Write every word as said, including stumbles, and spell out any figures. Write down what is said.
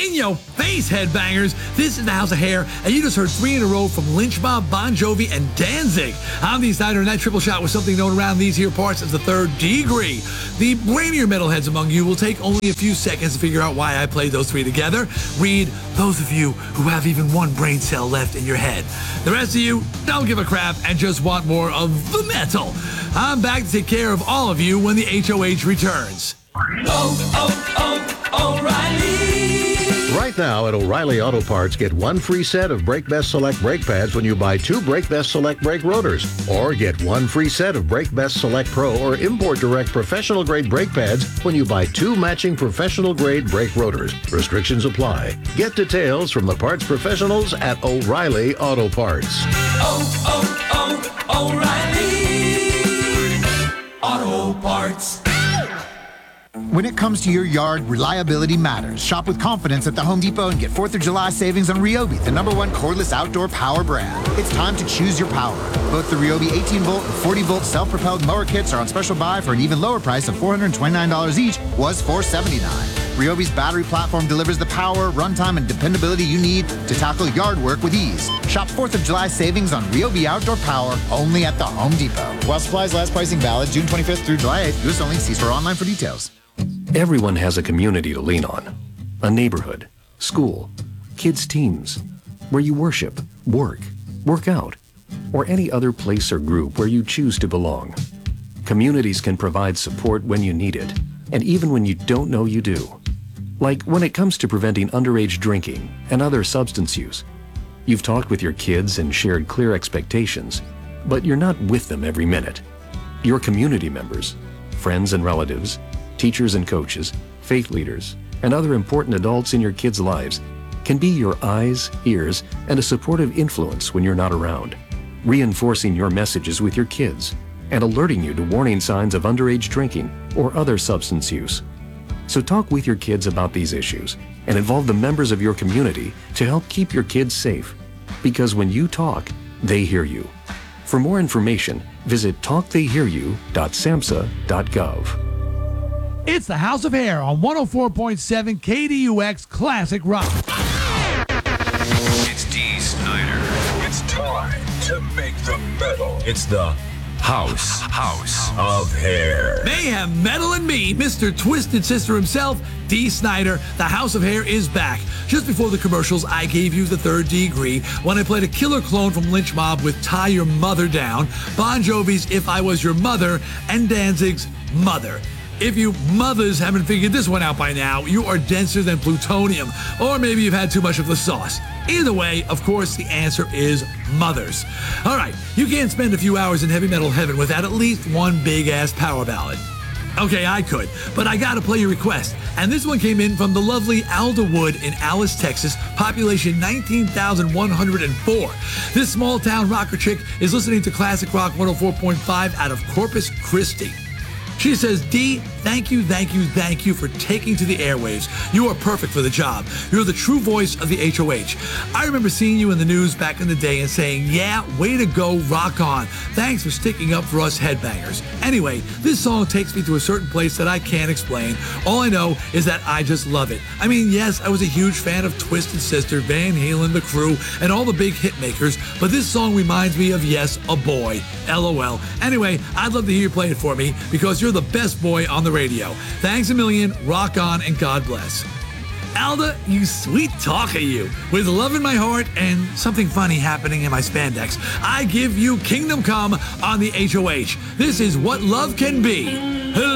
In your face, headbangers. This is the House of Hair, and you just heard three in a row from Lynch Mob, Bon Jovi, and Danzig. I'm Dee Snider, and that triple shot was something known around these here parts as the third degree. The brainier metalheads among you will take only a few seconds to figure out why I played those three together. Read those of you who have even one brain cell left in your head. The rest of you don't give a crap and just want more of the metal. I'm back to take care of all of you when the H O H returns. Oh, oh, oh, O'Reilly! Right now at O'Reilly Auto Parts, get one free set of Brake Best Select brake pads when you buy two Brake Best Select brake rotors. Or get one free set of Brake Best Select Pro or Import Direct professional grade brake pads when you buy two matching professional grade brake rotors. Restrictions apply. Get details from the parts professionals at O'Reilly Auto Parts. Oh, oh, oh, O'Reilly Auto Parts. When it comes to your yard, reliability matters. Shop with confidence at the Home Depot and get fourth of July savings on Ryobi, the number one cordless outdoor power brand. It's time to choose your power. Both the Ryobi eighteen volt and forty volt self-propelled mower kits are on special buy for an even lower price of four hundred twenty-nine dollars each, was four hundred seventy-nine dollars. Ryobi's battery platform delivers the power, runtime, and dependability you need to tackle yard work with ease. Shop fourth of July savings on Ryobi outdoor power only at the Home Depot. While supplies last, pricing valid June twenty-fifth through July eighth. U S only. See store online for details. Everyone has a community to lean on. A neighborhood, school, kids' teams, where you worship, work, work out, or any other place or group where you choose to belong. Communities can provide support when you need it, and even when you don't know you do. Like when it comes to preventing underage drinking and other substance use. You've talked with your kids and shared clear expectations, but you're not with them every minute. Your community members, friends and relatives, teachers and coaches, faith leaders, and other important adults in your kids' lives can be your eyes, ears, and a supportive influence when you're not around, reinforcing your messages with your kids and alerting you to warning signs of underage drinking or other substance use. So talk with your kids about these issues and involve the members of your community to help keep your kids safe. Because when you talk, they hear you. For more information, visit talk they hear you dot samhsa dot gov. It's the House of Hair on one oh four point seven K D U X Classic Rock. It's Dee Snider. It's time to make the metal. It's the House, House of Hair. Mayhem, Metal, and me, Mister Twisted Sister himself, Dee Snider. The House of Hair is back. Just before the commercials, I gave you the third degree when I played a killer clone from Lynch Mob with Tie Your Mother Down, Bon Jovi's If I Was Your Mother, and Danzig's Mother. If you mothers haven't figured this one out by now, you are denser than plutonium, or maybe you've had too much of the sauce. Either way, of course, the answer is mothers. All right, you can't spend a few hours in heavy metal heaven without at least one big-ass power ballad. Okay, I could, but I gotta play your request. And this one came in from the lovely Alda Wood in Alice, Texas, population nineteen thousand one hundred four. This small-town rocker chick is listening to Classic Rock one oh four point five out of Corpus Christi. She says, Dee, thank you, thank you, thank you for taking to the airwaves. You are perfect for the job. You're the true voice of the H O H. I remember seeing you in the news back in the day and saying, yeah, way to go, rock on. Thanks for sticking up for us headbangers. Anyway, this song takes me to a certain place that I can't explain. All I know is that I just love it. I mean, yes, I was a huge fan of Twisted Sister, Van Halen, The Crew, and all the big hit makers, but this song reminds me of, yes, a boy. LOL. Anyway, I'd love to hear you play it for me because you're the best boy on the radio. Thanks a million, rock on, and God bless. Alda, you sweet talker, you. With love in my heart and something funny happening in my spandex, I give you Kingdom Come on the H O H. This is What Love Can Be.